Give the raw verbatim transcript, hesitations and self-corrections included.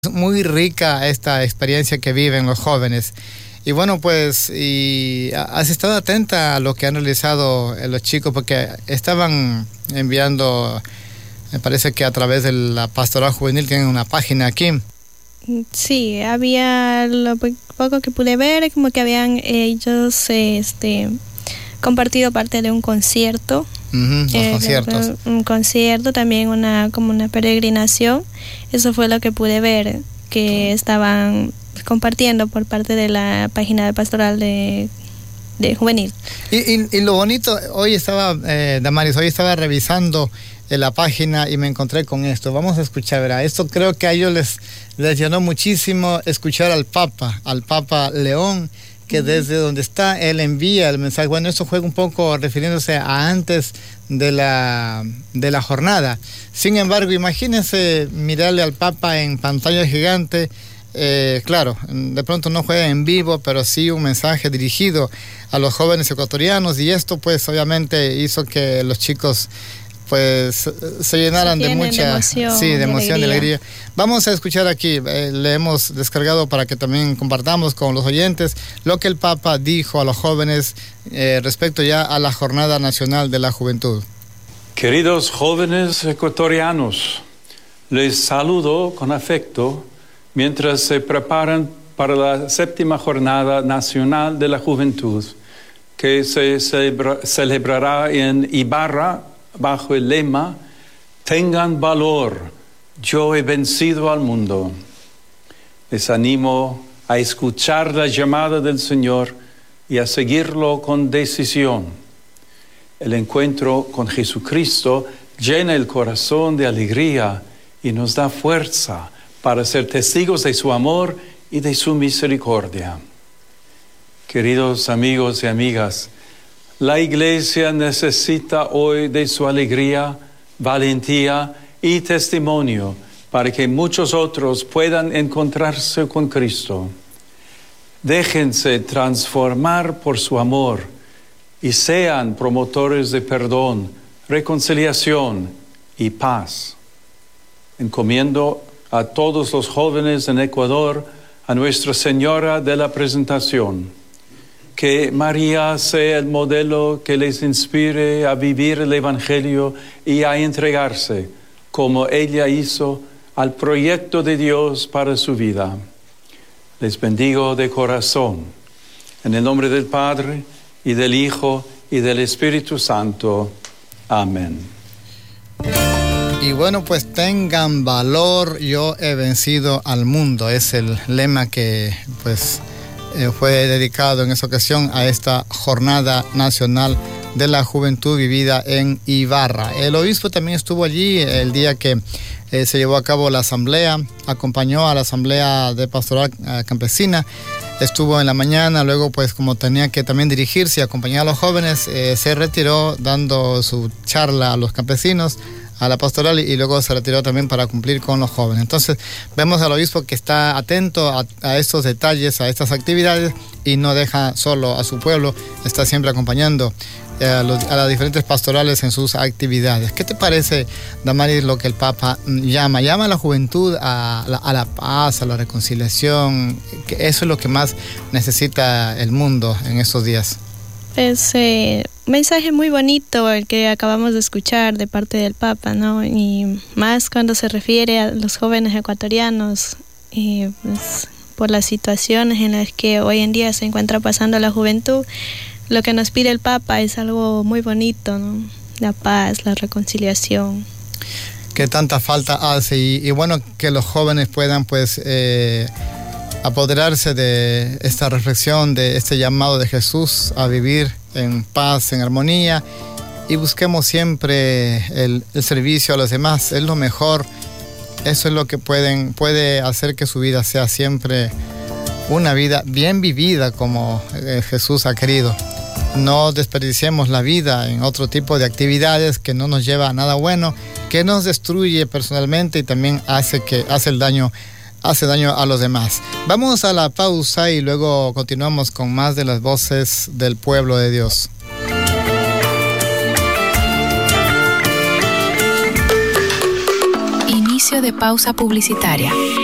Muy rica esta experiencia que viven los jóvenes. Y bueno, pues, y has estado atenta a lo que han realizado los chicos, porque estaban enviando, me parece que a través de la Pastoral Juvenil tienen una página aquí. Sí, había lo poco que pude ver, como que habían ellos este, compartido parte de un concierto. Uh-huh, los eh, conciertos. Un concierto, también una como una peregrinación. Eso fue lo que pude ver, que estaban compartiendo por parte de la página de pastoral de, de juvenil. Y, y, y lo bonito, hoy estaba, eh, Damaris, hoy estaba revisando eh, la página y me encontré con esto. Vamos a escuchar, ¿verdad? Esto creo que a ellos les, les llenó muchísimo escuchar al Papa, al Papa León, que desde donde está, él envía el mensaje. Bueno, esto fue un poco refiriéndose a antes de la, de la jornada. Sin embargo, imagínense mirarle al Papa en pantalla gigante. Eh, claro, de pronto no fue en vivo, pero sí un mensaje dirigido a los jóvenes ecuatorianos, y esto pues obviamente hizo que los chicos pues se llenaran se de mucha de emoción, sí, de, de emoción, alegría. de alegría. Vamos a escuchar aquí, eh, le hemos descargado para que también compartamos con los oyentes lo que el Papa dijo a los jóvenes eh, respecto ya a la Jornada Nacional de la Juventud. Queridos jóvenes ecuatorianos, les saludo con afecto mientras se preparan para la séptima Jornada Nacional de la Juventud, que se celebra, celebrará en Ibarra, bajo el lema "Tengan valor, yo he vencido al mundo". Les animo a escuchar la llamada del Señor y a seguirlo con decisión. El encuentro con Jesucristo llena el corazón de alegría y nos da fuerza para ser testigos de su amor y de su misericordia. Queridos amigos y amigas, la Iglesia necesita hoy de su alegría, valentía y testimonio para que muchos otros puedan encontrarse con Cristo. Déjense transformar por su amor y sean promotores de perdón, reconciliación y paz. Encomiendo a todos los jóvenes en Ecuador a Nuestra Señora de la Presentación. Que María sea el modelo que les inspire a vivir el Evangelio y a entregarse, como ella hizo, al proyecto de Dios para su vida. Les bendigo de corazón, en el nombre del Padre, y del Hijo, y del Espíritu Santo. Amén. Y bueno, pues tengan valor, yo he vencido al mundo. Es el lema que pues eh, fue dedicado en esa ocasión a esta Jornada Nacional de la Juventud vivida en Ibarra. El obispo también estuvo allí el día que eh, se llevó a cabo la asamblea, acompañó a la asamblea de pastoral eh, campesina. Estuvo en la mañana, luego pues como tenía que también dirigirse y acompañar a los jóvenes, eh, se retiró dando su charla a los campesinos, a la pastoral, y luego se retiró también para cumplir con los jóvenes. Entonces vemos al obispo que está atento a, a estos detalles, a estas actividades, y no deja solo a su pueblo, está siempre acompañando eh, a, los, a las diferentes pastorales en sus actividades. ¿Qué te parece, Damaris, lo que el Papa llama? Llama a la juventud a la, a la paz, a la reconciliación, que eso es lo que más necesita el mundo en estos días. Es eh, un mensaje muy bonito el que acabamos de escuchar de parte del Papa, ¿no? Y más cuando se refiere a los jóvenes ecuatorianos, y pues, por las situaciones en las que hoy en día se encuentra pasando la juventud, lo que nos pide el Papa es algo muy bonito, ¿no? La paz, la reconciliación. Que tanta falta hace, y, y bueno, que los jóvenes puedan pues eh, apoderarse de esta reflexión, de este llamado de Jesús a vivir en paz, en armonía, y busquemos siempre el, el servicio a los demás. Es lo mejor, eso es lo que pueden, puede hacer que su vida sea siempre una vida bien vivida como eh, Jesús ha querido. No desperdiciemos la vida en otro tipo de actividades que no nos lleva a nada bueno, que nos destruye personalmente y también hace, que, hace el daño hace daño a los demás. Vamos a la pausa y luego continuamos con más de las voces del pueblo de Dios. Inicio de pausa publicitaria.